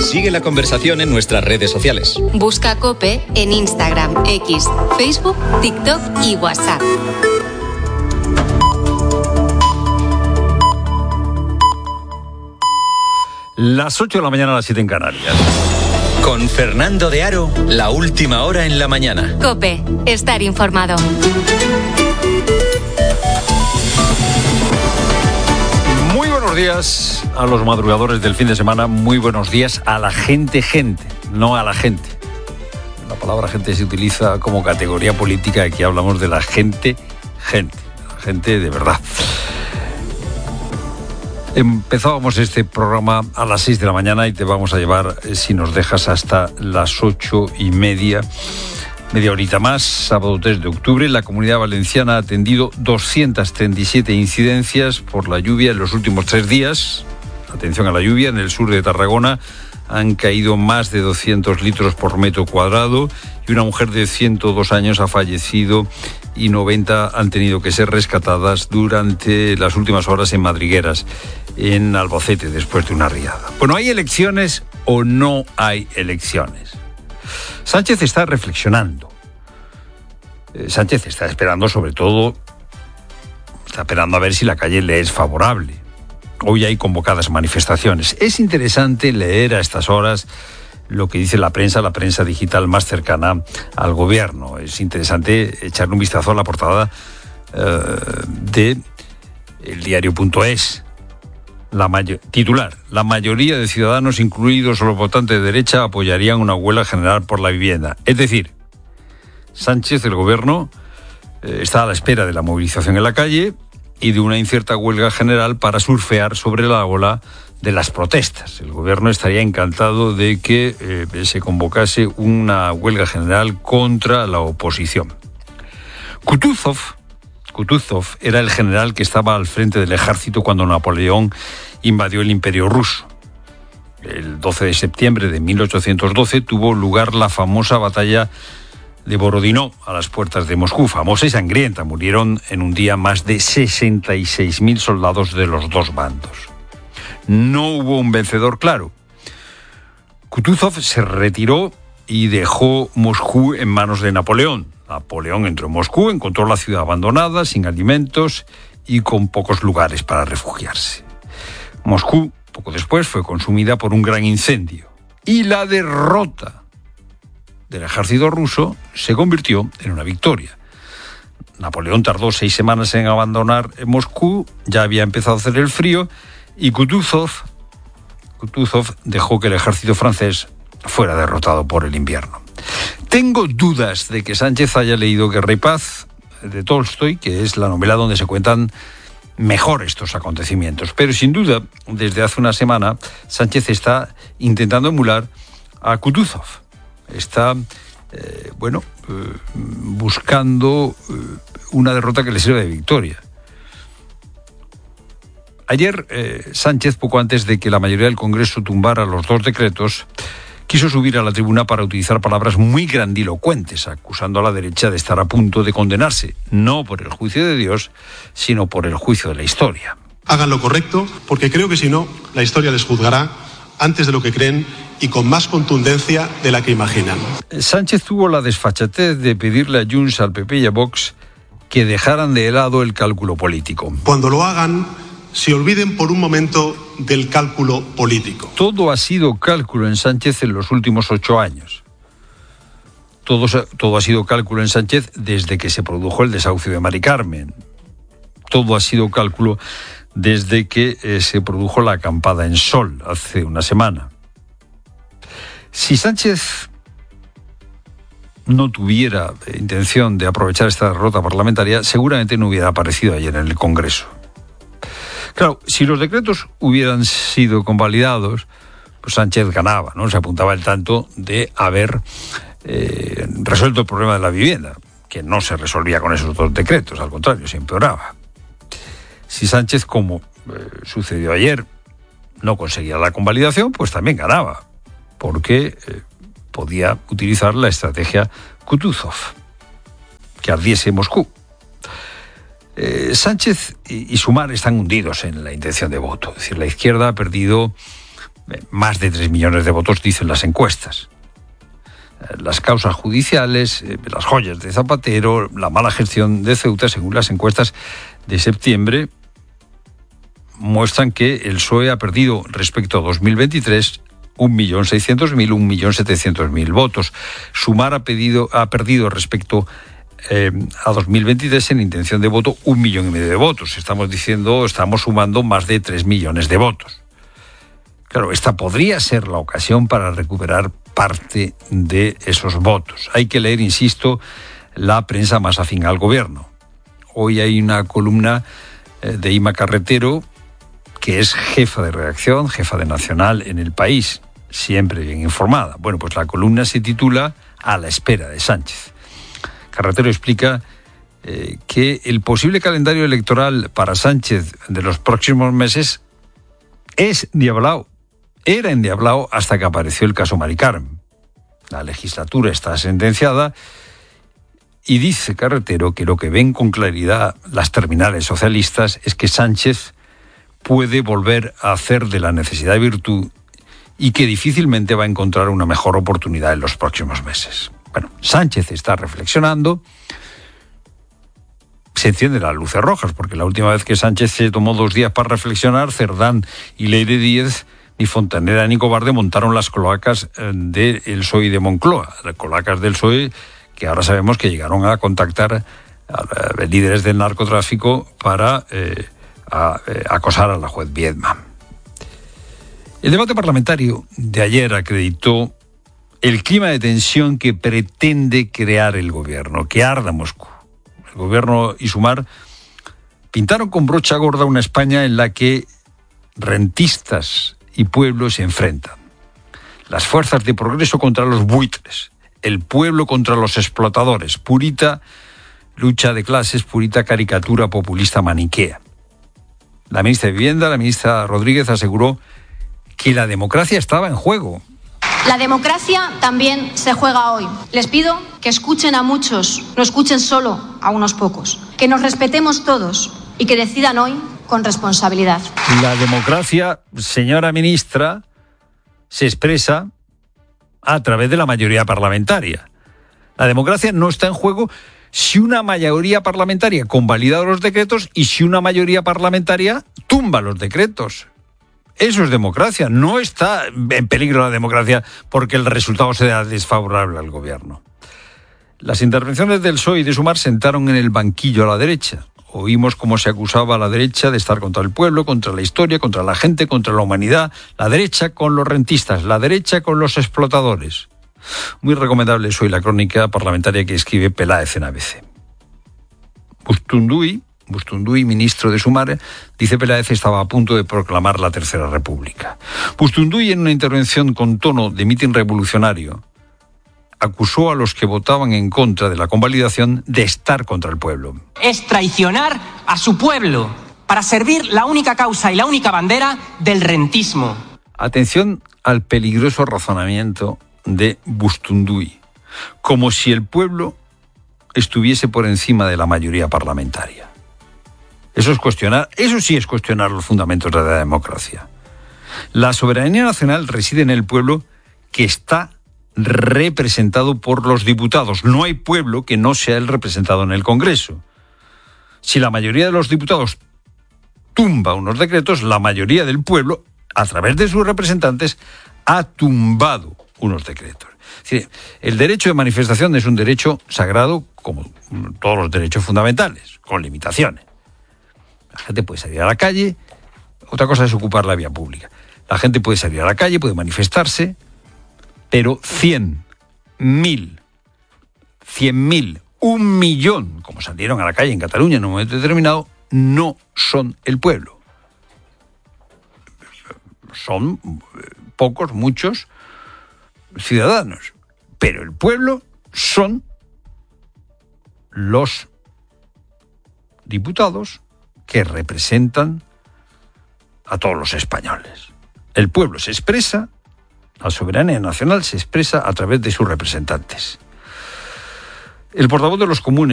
Sigue la conversación en nuestras redes sociales. Busca COPE en Instagram, X, Facebook, TikTok y WhatsApp. Las 8 de la mañana a las 7 en Canarias. Con Fernando de Aro, la última hora en la mañana. COPE, estar informado. Muy buenos días a los madrugadores del fin de semana. Muy buenos días a la gente, no a la gente. La palabra gente se utiliza como categoría política. Aquí hablamos de la gente, la gente de verdad. Empezábamos este programa a las 6 de la mañana y te vamos a llevar, si nos dejas, hasta las 8:30. Media horita más, sábado 3 de octubre. La Comunidad Valenciana ha atendido 237 incidencias por la lluvia en los últimos 3 días. Atención a la lluvia. En el sur de Tarragona han caído más de 200 litros por metro cuadrado y una mujer de 102 años ha fallecido y 90 han tenido que ser rescatadas durante las últimas horas en Madrigueras, en Albacete, después de una riada. Bueno, ¿hay elecciones o no hay elecciones? Sánchez está reflexionando. Sánchez está esperando, sobre todo, a ver si la calle le es favorable. Hoy hay convocadas manifestaciones. Es interesante leer a estas horas lo que dice la prensa digital más cercana al gobierno. Es interesante echarle un vistazo a la portada de eldiario.es. Titular: la mayoría de ciudadanos, incluidos los votantes de derecha, apoyarían una huelga general por la vivienda. Es decir, Sánchez, el gobierno, está a la espera de la movilización en la calle y de una incierta huelga general para surfear sobre la ola de las protestas. El gobierno estaría encantado de que se convocase una huelga general contra la oposición. Kutuzov era el general que estaba al frente del ejército cuando Napoleón invadió el Imperio ruso. El 12 de septiembre de 1812 tuvo lugar la famosa batalla de Borodino, a las puertas de Moscú, famosa y sangrienta. Murieron en un día más de 66.000 soldados de los dos bandos. No hubo un vencedor claro. Kutuzov se retiró y dejó Moscú en manos de Napoleón. Napoleón entró en Moscú, encontró la ciudad abandonada, sin alimentos y con pocos lugares para refugiarse. Moscú, poco después, fue consumida por un gran incendio. Y la derrota del ejército ruso se convirtió en una victoria. Napoleón tardó 6 semanas en abandonar Moscú, ya había empezado a hacer el frío, y Kutuzov dejó que el ejército francés fuera derrotado por el invierno. Tengo dudas de que Sánchez haya leído Guerra y Paz de Tolstoy, que es la novela donde se cuentan mejor estos acontecimientos. Pero sin duda, desde hace una semana, Sánchez está intentando emular a Kutuzov. Está, buscando una derrota que le sirva de victoria. Ayer, Sánchez, poco antes de que la mayoría del Congreso tumbara los 2 decretos, quiso subir a la tribuna para utilizar palabras muy grandilocuentes, acusando a la derecha de estar a punto de condenarse, no por el juicio de Dios, sino por el juicio de la historia. Hagan lo correcto, porque creo que si no, la historia les juzgará antes de lo que creen y con más contundencia de la que imaginan. Sánchez tuvo la desfachatez de pedirle a Junts, al PP y a Vox que dejaran de lado el cálculo político. Cuando lo hagan, se olviden por un momento del cálculo político. Todo ha sido cálculo en Sánchez en los últimos 8 años. Todo ha sido cálculo en Sánchez desde que se produjo el desahucio de Mari Carmen. Todo ha sido cálculo desde que se produjo la acampada en Sol hace una semana. Si Sánchez no tuviera intención de aprovechar esta derrota parlamentaria, seguramente no hubiera aparecido ayer en el Congreso. Claro, si los decretos hubieran sido convalidados, pues Sánchez ganaba, ¿no? Se apuntaba el tanto de haber resuelto el problema de la vivienda, que no se resolvía con esos 2 decretos, al contrario, se empeoraba. Si Sánchez, como sucedió ayer, no conseguía la convalidación, pues también ganaba, porque podía utilizar la estrategia Kutuzov, que ardiese Moscú. Sánchez y Sumar están hundidos en la intención de voto. Es decir, la izquierda ha perdido Más de 3 millones de votos, dicen las encuestas. Las causas judiciales, las joyas de Zapatero, la mala gestión de Ceuta, según las encuestas de septiembre, muestran que el PSOE ha perdido respecto a 2023 1.600.000, 1.700.000 votos. Sumar ha perdido respecto a 2023 en intención de voto 1,5 millones de votos. Estamos sumando más de 3 millones de votos. Claro, esta podría ser la ocasión para recuperar parte de esos votos. Hay que leer, insisto, la prensa más afín al gobierno. Hoy hay una columna de Ima Carretero, que es jefa de redacción, jefa de Nacional en El País, siempre bien informada. Bueno, pues la columna se titula A la espera de Sánchez. Carretero explica que el posible calendario electoral para Sánchez de los próximos meses es endiablado. Era endiablado hasta que apareció el caso Mari Carmen. La legislatura está sentenciada y dice Carretero que lo que ven con claridad las terminales socialistas es que Sánchez puede volver a hacer de la necesidad virtud y que difícilmente va a encontrar una mejor oportunidad en los próximos meses. Bueno, Sánchez está reflexionando, se encienden las luces rojas, porque la última vez que Sánchez se tomó 2 días para reflexionar, Cerdán y Leire Díez, ni Fontaneda ni Cobarde montaron las cloacas del PSOE de Moncloa, las cloacas del PSOE que ahora sabemos que llegaron a contactar a líderes del narcotráfico para acosar a la juez Viedma. El debate parlamentario de ayer acreditó el clima de tensión que pretende crear el gobierno, que arda Moscú. El gobierno y Sumar pintaron con brocha gorda una España en la que rentistas y pueblo se enfrentan. Las fuerzas de progreso contra los buitres, el pueblo contra los explotadores, purita lucha de clases, purita caricatura populista maniquea. La ministra de Vivienda, la ministra Rodríguez, aseguró que la democracia estaba en juego. La democracia también se juega hoy. Les pido que escuchen a muchos, no escuchen solo a unos pocos. Que nos respetemos todos y que decidan hoy con responsabilidad. La democracia, señora ministra, se expresa a través de la mayoría parlamentaria. La democracia no está en juego si una mayoría parlamentaria convalida los decretos y si una mayoría parlamentaria tumba los decretos. Eso es democracia. No está en peligro la democracia porque el resultado sea desfavorable al gobierno. Las intervenciones del PSOE y de Sumar sentaron en el banquillo a la derecha. Oímos cómo se acusaba a la derecha de estar contra el pueblo, contra la historia, contra la gente, contra la humanidad. La derecha con los rentistas, la derecha con los explotadores. Muy recomendable es hoy la crónica parlamentaria que escribe Peláez en ABC. Bustunduy, ministro de Sumar, dice Peláez, estaba a punto de proclamar la Tercera República. Bustunduy, en una intervención con tono de mitin revolucionario, acusó a los que votaban en contra de la convalidación de estar contra el pueblo. Es traicionar a su pueblo para servir la única causa y la única bandera del rentismo. Atención al peligroso razonamiento de Bustunduy, como si el pueblo estuviese por encima de la mayoría parlamentaria. Eso sí es cuestionar los fundamentos de la democracia. La soberanía nacional reside en el pueblo, que está representado por los diputados. No hay pueblo que no sea el representado en el Congreso. Si la mayoría de los diputados tumba unos decretos, la mayoría del pueblo, a través de sus representantes, ha tumbado unos decretos. Es decir, el derecho de manifestación es un derecho sagrado, como todos los derechos fundamentales, con limitaciones. La gente puede salir a la calle, otra cosa es ocupar la vía pública. La gente puede salir a la calle, puede manifestarse, pero 100.000, 1 millón, como salieron a la calle en Cataluña en un momento determinado, no son el pueblo. Son pocos, muchos ciudadanos, pero el pueblo son los diputados que representan a todos los españoles. El pueblo se expresa, la soberanía nacional se expresa a través de sus representantes. El portavoz de los comunes,